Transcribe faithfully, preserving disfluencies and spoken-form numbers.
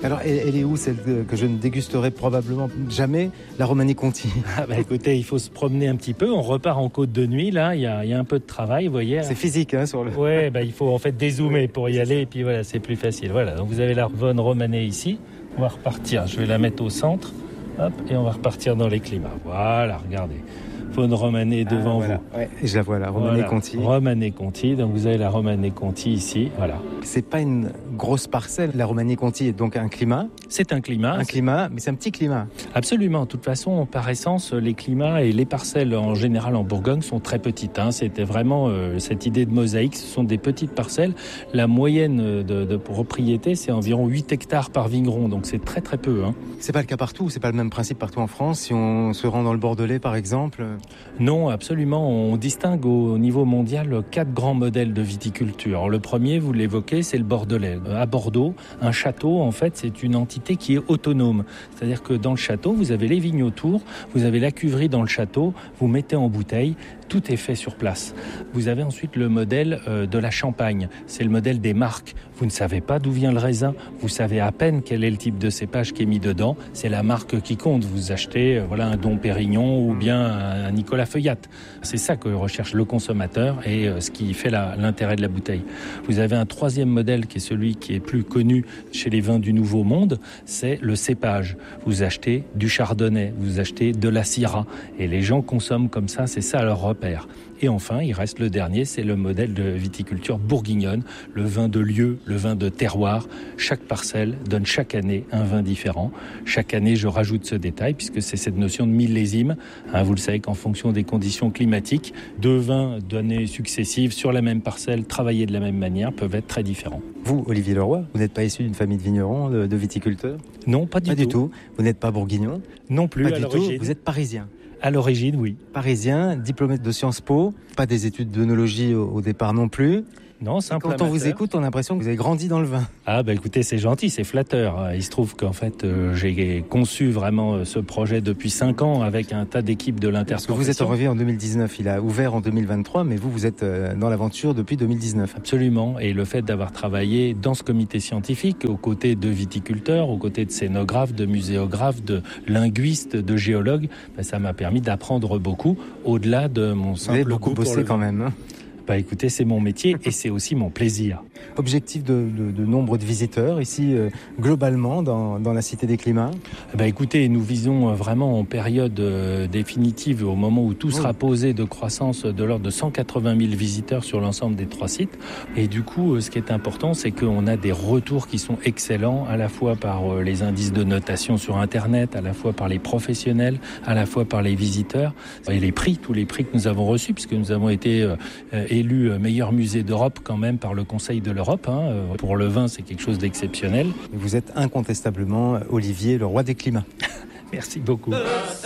Alors, elle, elle est où, celle que je ne dégusterai probablement jamais, la Romanée Conti? Ah bah écoutez, il faut se promener un petit peu. On repart en côte de nuit, là. Il y a, il y a un peu de travail, vous voyez. C'est physique, hein, sur le... Ouais, bah il faut en fait dézoomer pour y aller, et puis voilà, c'est plus facile. Voilà, donc vous avez la Vosne Romanée ici. On va repartir. Je vais la mettre au centre. Hop, et on va repartir dans les climats. Voilà, regardez. Vosne Romanée devant ah, voilà. vous. Ouais, je la vois là, Romanée voilà. Conti. Romanée Conti, donc vous avez la Romanée Conti ici, voilà. C'est pas une grosse parcelle, la Romanée Conti est donc un climat. C'est un climat. Un climat, mais c'est un petit climat. Absolument. De toute façon, par essence, les climats et les parcelles en général en Bourgogne sont très petites. Hein. C'était vraiment euh, cette idée de mosaïque. Ce sont des petites parcelles. La moyenne de, de propriété, c'est environ huit hectares par vigneron. Donc c'est très très peu. Hein. C'est pas le cas partout. C'est pas le même principe partout en France. Si on se rend dans le Bordelais, par exemple. Non, absolument. On distingue au niveau mondial quatre grands modèles de viticulture. Le premier, vous l'évoquez, c'est le Bordelais. À Bordeaux, un château, en fait, c'est une entité qui est autonome. C'est-à-dire que dans le château, vous avez les vignes autour, vous avez la cuverie dans le château, vous mettez en bouteille, tout est fait sur place. Vous avez ensuite le modèle euh, de la Champagne. C'est le modèle des marques. Vous ne savez pas d'où vient le raisin, vous savez à peine quel est le type de cépage qui est mis dedans. C'est la marque qui compte. Vous achetez euh, voilà, un Dom Pérignon ou bien un Nicolas Feuillat. C'est ça que recherche le consommateur et euh, ce qui fait la, l'intérêt de la bouteille. Vous avez un troisième modèle qui est celui qui est plus connu chez les vins du Nouveau Monde, c'est le cépage. Vous achetez du Chardonnay, vous achetez de la Syrah et les gens consomment comme ça, c'est ça leur repère. Et enfin, il reste le dernier, c'est le modèle de viticulture bourguignonne, le vin de lieu, le vin de terroir. Chaque parcelle donne chaque année un vin différent. Chaque année, je rajoute ce détail, puisque c'est cette notion de millésime. Hein, vous le savez qu'en fonction des conditions climatiques, deux vins d'années successives sur la même parcelle, travaillés de la même manière, peuvent être très différents. Vous, Olivier Leroy, vous n'êtes pas issu d'une famille de vignerons, de, de viticulteurs? Non, pas du pas tout. du tout. Vous n'êtes pas bourguignon? Non plus, pas à du l'origine. tout. Vous êtes parisien? À l'origine, oui. Parisien, diplômé de Sciences Po, pas des études d'œnologie au, au départ non plus. Non, simple Quand on amateur. vous écoute, on a l'impression que vous avez grandi dans le vin. Ah bah écoutez, c'est gentil, c'est flatteur. Il se trouve qu'en fait, euh, j'ai conçu vraiment euh, ce projet depuis cinq ans avec un tas d'équipes de l'interprofession. Vous êtes arrivé en deux mille dix-neuf, il a ouvert en deux mille vingt-trois, mais vous, vous êtes euh, dans l'aventure depuis deux mille dix-neuf. Absolument, et le fait d'avoir travaillé dans ce comité scientifique, aux côtés de viticulteurs, aux côtés de scénographes, de muséographes, de linguistes, de géologues, bah, ça m'a permis d'apprendre beaucoup, au-delà de mon simple Vous avez beaucoup goût pour bossé le quand vin. même, hein. Bah écoutez, c'est mon métier et c'est aussi mon plaisir. Objectif de, de, de nombre de visiteurs ici, euh, globalement, dans, dans la Cité des Climats? Bah écoutez, nous visons vraiment en période euh, définitive, au moment où tout sera oui. posé, de croissance de l'ordre de cent quatre-vingt mille visiteurs sur l'ensemble des trois sites. Et du coup, euh, ce qui est important, c'est qu'on a des retours qui sont excellents, à la fois par euh, les indices de notation sur Internet, à la fois par les professionnels, à la fois par les visiteurs. Et les prix, tous les prix que nous avons reçus, puisque nous avons été euh, élu meilleur musée d'Europe quand même par le Conseil de l'Europe. Hein. Pour le vin, c'est quelque chose d'exceptionnel. Vous êtes incontestablement Olivier, le roi des climats. Merci beaucoup.